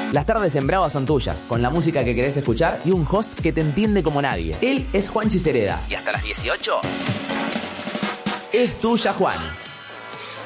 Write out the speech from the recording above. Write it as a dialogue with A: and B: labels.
A: Las tardes en Brava son tuyas, con la música que querés escuchar y un host que te entiende como nadie. Él es Juanchi Cereda. Y hasta las 18 es tuya, Juan.